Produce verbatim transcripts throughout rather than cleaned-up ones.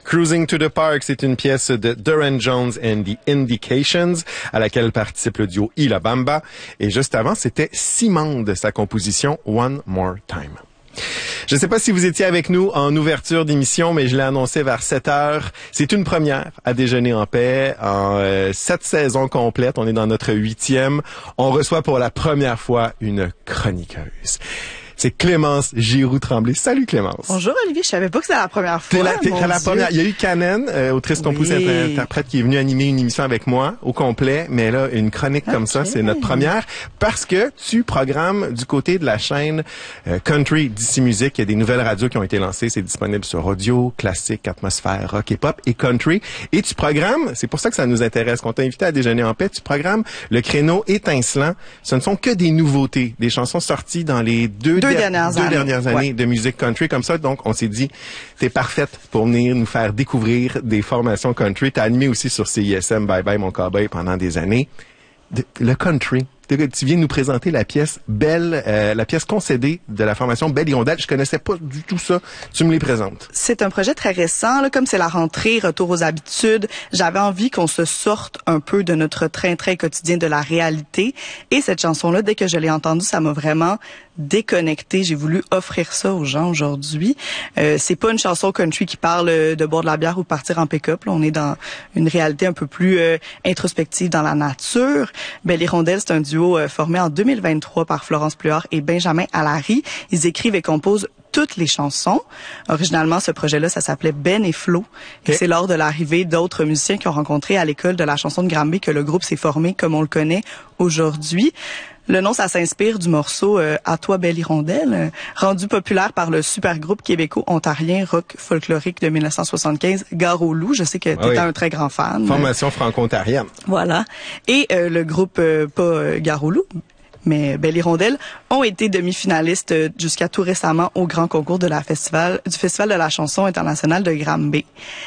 Cruising to the Park, c'est une pièce de Duran Jones and the Indications, à laquelle participe le duo Ila Bamba. Et juste avant, c'était Simon de sa composition One More Time. Je ne sais pas si vous étiez avec nous en ouverture d'émission, mais je l'ai annoncé vers sept heures. C'est une première à Déjeuner en paix. En euh, sept saisons complètes, on est dans notre huitième. On reçoit pour la première fois une chroniqueuse. C'est Clémence Giroux-Tremblay. Salut Clémence. Bonjour Olivier, je savais pas que c'était la première fois. T'es la, t'es, t'es la première. Il y a eu Canen, euh, autrice, compositrice, oui. interprète, qui est venue animer une émission avec moi au complet, mais là, une chronique okay. comme ça, c'est notre première, parce que tu programmes du côté de la chaîne euh, Country d'ici Musique. Il y a des nouvelles radios qui ont été lancées, c'est disponible sur audio, classique, atmosphère, rock et pop et country. Et tu programmes, c'est pour ça que ça nous intéresse, qu'on t'a invité à Déjeuner en paix, tu programmes le créneau étincelant. Ce ne sont que des nouveautés, des chansons sorties dans les deux Deux dernières deux années, dernières années ouais. de musique country comme ça. Donc, on s'est dit, t'es parfaite pour venir nous faire découvrir des formations country. T'as animé aussi sur C I S M Bye Bye Mon Cowboy pendant des années. De, le country. Tu viens nous présenter la pièce Belle, euh, la pièce concédée de la formation Belle Hirondelle. Je connaissais pas du tout ça. Tu me les présentes. C'est un projet très récent, là, comme c'est la rentrée, retour aux habitudes. J'avais envie qu'on se sorte un peu de notre train-train quotidien de la réalité. Et cette chanson-là, dès que je l'ai entendue, ça m'a vraiment déconnecté. J'ai voulu offrir ça aux gens aujourd'hui. Euh, c'est pas une chanson country qui parle de boire de la bière ou de partir en pick-up. Là, on est dans une réalité un peu plus euh, introspective dans la nature. Belle Hirondelle, c'est un duo euh, formé en deux mille vingt-trois par Florence Pluhar et Benjamin Allary. Ils écrivent et composent toutes les chansons. Originalement, ce projet-là, ça s'appelait Ben et Flo. Et okay. c'est lors de l'arrivée d'autres musiciens qui ont rencontré à l'école de la chanson de Granby que le groupe s'est formé comme on le connaît aujourd'hui. Le nom, ça s'inspire du morceau euh, « À toi, belle hirondelle euh, », rendu populaire par le super groupe québéco-ontarien rock folklorique de dix-neuf cent soixante-quinze, Gare aux loups. Je sais que tu étais oui. un très grand fan. Formation franco-ontarienne. Voilà. Et euh, le groupe, euh, pas euh, Gare aux loups, mais Belle Hirondelle, ont été demi-finalistes euh, jusqu'à tout récemment au grand concours de la festival, du Festival de la chanson internationale de Granby.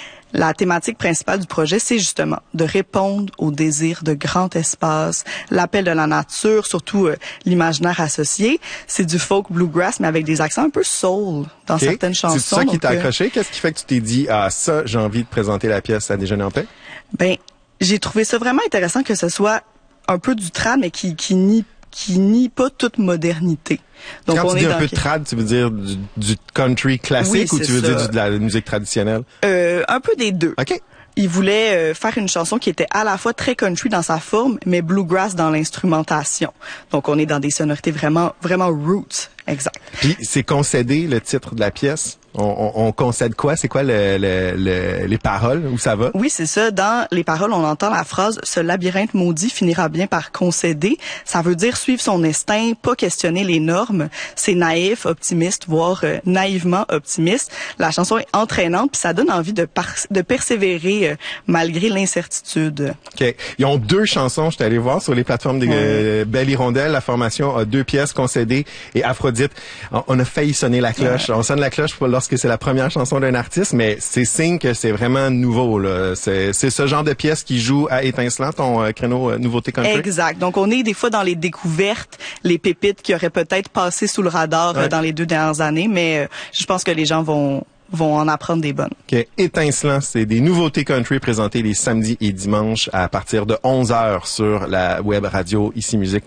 La thématique principale du projet, c'est justement de répondre au désir de grand espace, l'appel de la nature, surtout euh, l'imaginaire associé. C'est du folk bluegrass, mais avec des accents un peu soul dans okay. certaines chansons. C'est ça qui t'a euh, accroché? Qu'est-ce qui fait que tu t'es dit, ah ça, j'ai envie de présenter la pièce à Déjeuner en paix? Ben, j'ai trouvé ça vraiment intéressant que ce soit un peu du trad, mais qui, qui nie qui nie pas toute modernité. Donc, quand on tu dis est un peu de trad, tu veux dire du, du country classique oui, ou tu veux ça. dire du, de la musique traditionnelle? Euh, un peu des deux. OK. Il voulait euh, faire une chanson qui était à la fois très country dans sa forme, mais bluegrass dans l'instrumentation. Donc, on est dans des sonorités vraiment, vraiment roots. Exact. Puis, c'est concédé, le titre de la pièce? On, on, on concède quoi? C'est quoi le, le, le, les paroles? Où ça va? Oui, c'est ça. Dans les paroles, on entend la phrase « Ce labyrinthe maudit finira bien par concéder ». Ça veut dire suivre son instinct, pas questionner les normes. C'est naïf, optimiste, voire euh, naïvement optimiste. La chanson est entraînante, puis ça donne envie de, par de persévérer euh, malgré l'incertitude. OK. Ils ont deux chansons, je suis allé voir sur les plateformes de euh, Belle Hirondelle. La formation a deux pièces, Concédé et Aphrodite. On, on a failli sonner la cloche. Ouais. On sonne la cloche pour lorsque c'est la première chanson d'un artiste, mais c'est signe que c'est vraiment nouveau, là. C'est, c'est ce genre de pièce qui joue à étincelant, ton euh, créneau euh, nouveauté country. Exact. Donc, on est des fois dans les découvertes, les pépites qui auraient peut-être passé sous le radar ouais. euh, dans les deux dernières années, mais euh, je pense que les gens vont vont en apprendre des bonnes. OK. Étincelant, c'est des nouveautés country présentées les samedis et dimanches à partir de onze heures sur la web radio ici musique.